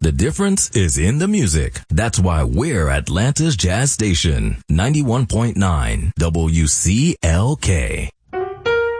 The difference is in the music. That's why we're Atlanta's Jazz Station, 91.9 WCLK.